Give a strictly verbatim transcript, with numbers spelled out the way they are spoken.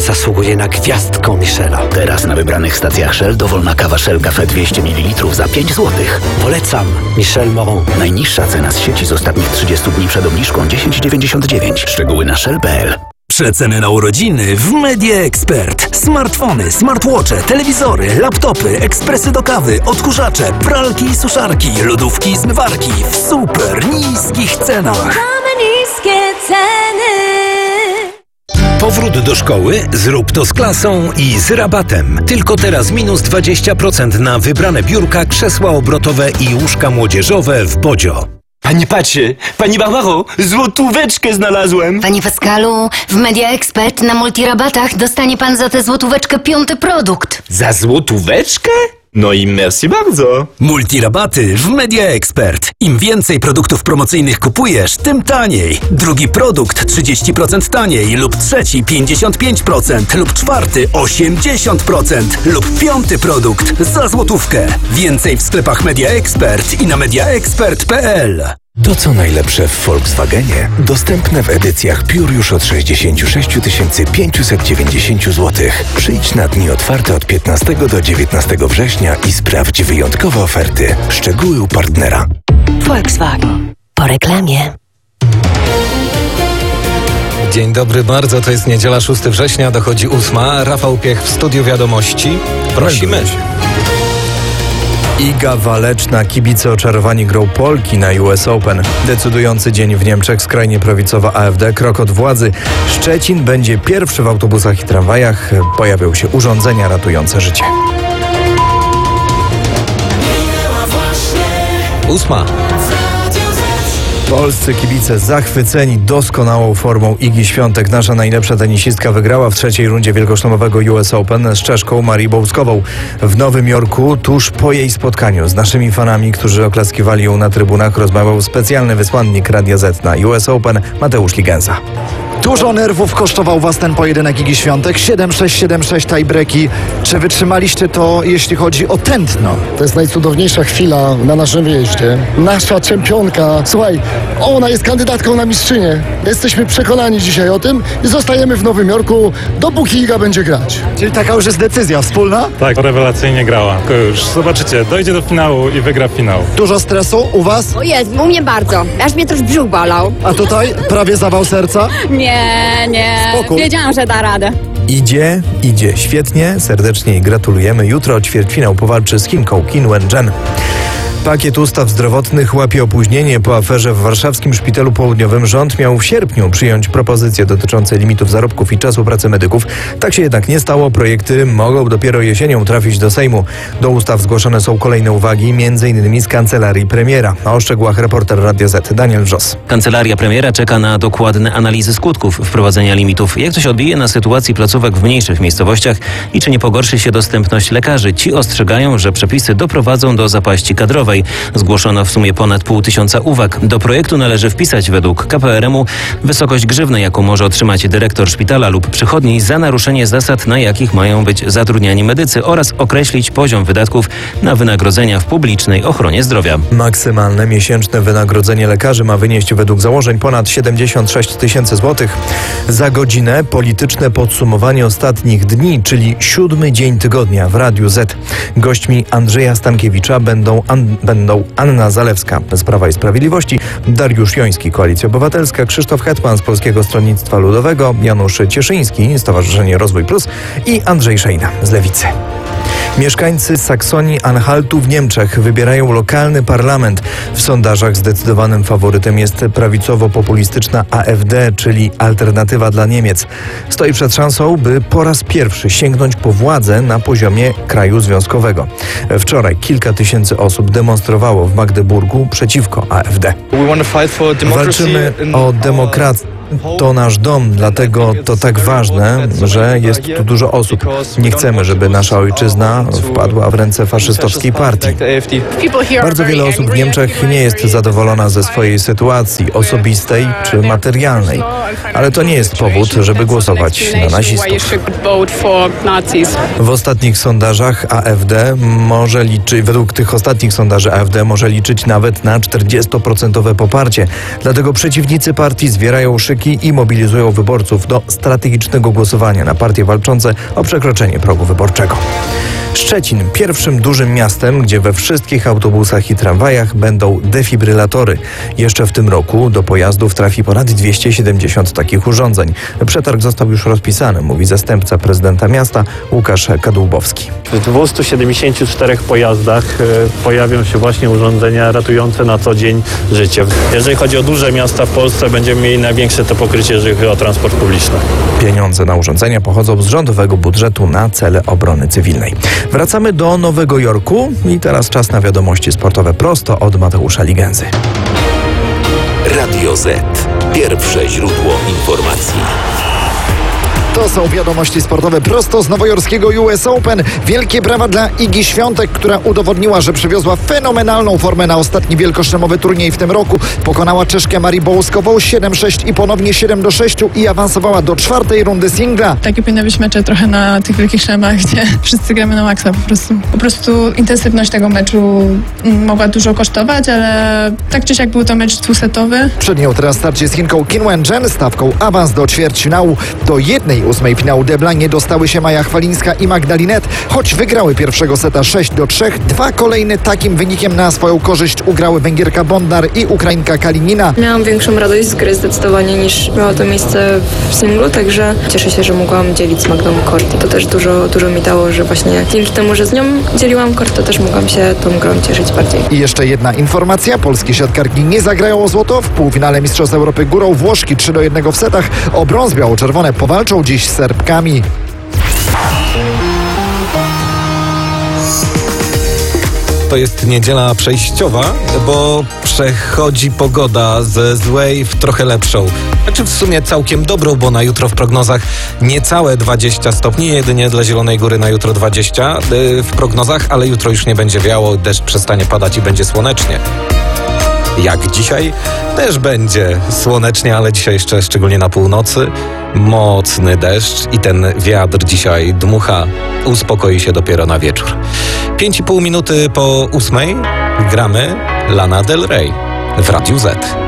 zasługuje na gwiazdkę Michela. Teraz na wybranych stacjach Shell dowolna kawa Shell Cafe dwieście mililitrów za pięć złotych. Polecam. Michel Moron. Najniższa cena z sieci z ostatnich trzydziestu dni przed obniżką dziesięć dziewięćdziesiąt dziewięć. Szczegóły na shell kropka p l. Przeceny na urodziny w Media Expert. Smartfony, smartwatche, telewizory, laptopy, ekspresy do kawy, odkurzacze, pralki i suszarki, lodówki i zmywarki w super niskich cenach. Mamy niskie ceny. Powrót do szkoły? Zrób to z klasą i z rabatem. Tylko teraz minus dwadzieścia procent na wybrane biurka, krzesła obrotowe i łóżka młodzieżowe w Bodzio. Pani patrzy, pani Barbaro, złotóweczkę znalazłem. Panie Pascalu, w Media Expert na multirabatach dostanie pan za tę złotóweczkę piąty produkt. Za złotóweczkę? No i merci bardzo. Multirabaty w Media Expert. Im więcej produktów promocyjnych kupujesz, tym taniej. Drugi produkt trzydzieści procent taniej lub trzeci pięćdziesiąt pięć procent lub czwarty osiemdziesiąt procent lub piąty produkt za złotówkę. Więcej w sklepach Media Expert i na media expert kropka p l. To co najlepsze w Volkswagenie dostępne w edycjach Pure już od sześćdziesiąt sześć tysięcy pięćset dziewięćdziesiąt złotych. Przyjdź na dni otwarte od piętnastego do dziewiętnastego września i sprawdź wyjątkowe oferty. Szczegóły u partnera. Volkswagen. Po reklamie. Dzień dobry bardzo, to jest niedziela szóstego września, dochodzi ósma. Rafał Piech w studiu wiadomości. Prosimy. Iga Waleczna, kibice oczarowani grą Polki na U S Open. Decydujący dzień w Niemczech, skrajnie prawicowa A F D, krok od władzy. Szczecin będzie pierwszy w autobusach i tramwajach. Pojawią się urządzenia ratujące życie. Ósma. Polscy kibice zachwyceni doskonałą formą Igi Świątek. Nasza najlepsza tenisistka wygrała w trzeciej rundzie wielkoszlemowego U S Open z Czeszką Marią Bołskową w Nowym Jorku. Tuż po jej spotkaniu z naszymi fanami, którzy oklaskiwali ją na trybunach, rozmawiał specjalny wysłannik Radia Z na U S Open Mateusz Ligenza. Dużo nerwów kosztował was ten pojedynek Igi Świątek. siedem sześć, siedem sześć tiebreaki. Czy wytrzymaliście to, jeśli chodzi o tętno? To jest najcudowniejsza chwila na naszym wyjeździe. Nasza czempionka. Słuchaj, ona jest kandydatką na mistrzynię. Jesteśmy przekonani dzisiaj o tym i zostajemy w Nowym Jorku, dopóki Iga będzie grać. Czyli taka już jest decyzja wspólna? Tak, rewelacyjnie grała. Tylko już zobaczycie, dojdzie do finału i wygra finał. Dużo stresu u was? O jest, u mnie bardzo. Aż mnie też brzuch bolał. A tutaj prawie zawał serca? Nie, nie. Spokój. Wiedziałam, że da radę. Idzie, idzie świetnie. Serdecznie jej gratulujemy. Jutro ćwierćfinał powalczy z Chinką Qin Wen-Zhen. Pakiet ustaw zdrowotnych łapie opóźnienie. Po aferze w warszawskim szpitalu południowym rząd miał w sierpniu przyjąć propozycje dotyczące limitów zarobków i czasu pracy medyków. Tak się jednak nie stało. Projekty mogą dopiero jesienią trafić do Sejmu. Do ustaw zgłoszone są kolejne uwagi, między innymi z kancelarii premiera. A o szczegółach reporter Radia Z Daniel Wrzos. Kancelaria premiera czeka na dokładne analizy skutków wprowadzenia limitów. Jak to się odbije na sytuacji placówek w mniejszych miejscowościach i czy nie pogorszy się dostępność lekarzy? Ci ostrzegają, że przepisy doprowadzą do zapaści kadrowej. Zgłoszono w sumie ponad pół tysiąca uwag. Do projektu należy wpisać według K P R M u wysokość grzywny, jaką może otrzymać dyrektor szpitala lub przychodni za naruszenie zasad, na jakich mają być zatrudniani medycy, oraz określić poziom wydatków na wynagrodzenia w publicznej ochronie zdrowia. Maksymalne miesięczne wynagrodzenie lekarzy ma wynieść według założeń ponad siedemdziesiąt sześć tysięcy złotych. Za godzinę polityczne podsumowanie ostatnich dni, czyli siódmy dzień tygodnia w Radiu Z. Gośćmi Andrzeja Stankiewicza będą An- Będą Anna Zalewska z Prawa i Sprawiedliwości, Dariusz Joński, Koalicja Obywatelska, Krzysztof Hetman z Polskiego Stronnictwa Ludowego, Janusz Cieszyński, Stowarzyszenie Rozwój Plus i Andrzej Szejna z Lewicy. Mieszkańcy Saksonii-Anhaltu w Niemczech wybierają lokalny parlament. W sondażach zdecydowanym faworytem jest prawicowo-populistyczna A F D, czyli Alternatywa dla Niemiec. Stoi przed szansą, by po raz pierwszy sięgnąć po władzę na poziomie kraju związkowego. Wczoraj kilka tysięcy osób demonstrowało w Magdeburgu przeciwko A F D. Walczymy o demokrację. To nasz dom, dlatego to tak ważne, że jest tu dużo osób. Nie chcemy, żeby nasza ojczyzna wpadła w ręce faszystowskiej partii. Bardzo wiele osób w Niemczech nie jest zadowolona ze swojej sytuacji osobistej czy materialnej, ale to nie jest powód, żeby głosować na nazistów. W ostatnich sondażach A F D może liczyć, według tych ostatnich sondaży A F D może liczyć nawet na czterdziestoprocentowe poparcie. Dlatego przeciwnicy partii zwierają szyki ręki i mobilizują wyborców do strategicznego głosowania na partie walczące o przekroczenie progu wyborczego. Szczecin, pierwszym dużym miastem, gdzie we wszystkich autobusach i tramwajach będą defibrylatory. Jeszcze w tym roku do pojazdów trafi ponad dwieście siedemdziesiąt takich urządzeń. Przetarg został już rozpisany, mówi zastępca prezydenta miasta Łukasz Kadłubowski. W dwustu siedemdziesięciu czterech pojazdach pojawią się właśnie urządzenia ratujące na co dzień życie. Jeżeli chodzi o duże miasta w Polsce, będziemy mieli największe to pokrycie, jeżeli chodzi o transport publiczny. Pieniądze na urządzenia pochodzą z rządowego budżetu na cele obrony cywilnej. Wracamy do Nowego Jorku i teraz czas na wiadomości sportowe prosto od Mateusza Ligęzy. Radio Z. Pierwsze źródło informacji. To są wiadomości sportowe prosto z nowojorskiego U S Open. Wielkie brawa dla Igi Świątek, która udowodniła, że przywiozła fenomenalną formę na ostatni wielkoszlemowy turniej w tym roku. Pokonała Czeszkę Marii Bołuskową siedem sześć i ponownie siedem do sześciu i awansowała do czwartej rundy singla. Takie powinny być mecze trochę na tych wielkich szlemach, gdzie wszyscy gramy na maksa po prostu. Po prostu intensywność tego meczu mogła dużo kosztować, ale tak czy siak był to mecz dwusetowy. Przed nią teraz starcie z Chinką Qinwen Zhen, stawką awans do ćwierćfinału. Do jednej ósmej finału debla nie dostały się Maja Chwalińska i Magdalinet, choć wygrały pierwszego seta sześć do trzech. Dwa kolejne takim wynikiem na swoją korzyść ugrały Węgierka Bondar i Ukrainka Kalinina. Miałam większą radość z gry zdecydowanie niż miało to miejsce w singlu, także cieszę się, że mogłam dzielić z Magdą kort. To też dużo, dużo mi dało, że właśnie dzięki temu, że z nią dzieliłam kort, to też mogłam się tą grą cieszyć bardziej. I jeszcze jedna informacja. Polskie siatkarki nie zagrają o złoto. W półfinale Mistrzostw Europy górą Włoszki trzy do jednego w setach. O brąz biało-czerwone powalczą dziś z Serbkami. To jest niedziela przejściowa, bo przechodzi pogoda ze złej w trochę lepszą. Znaczy w sumie całkiem dobrą, bo na jutro w prognozach niecałe dwadzieścia stopni, jedynie dla Zielonej Góry na jutro dwadzieścia w prognozach, ale jutro już nie będzie wiało, deszcz przestanie padać i będzie słonecznie. Jak dzisiaj też będzie słonecznie, ale dzisiaj jeszcze szczególnie na północy mocny deszcz i ten wiatr dzisiaj dmucha. Uspokoi się dopiero na wieczór. Pięć i pół minuty po ósmej gramy Lana Del Rey w Radiu Z.